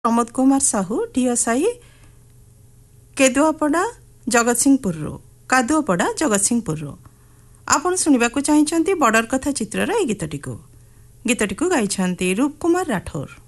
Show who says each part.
Speaker 1: प्रमोद कुमार साहू ढीओसाई केदुआपड़ा जगतसिंहपुर कादुआपड़ा जगतसिंहपुर आपण शुणा चाहिए बॉर्डर कथा चित्रर ए गीतटी गाई रूप कुमार राठौर।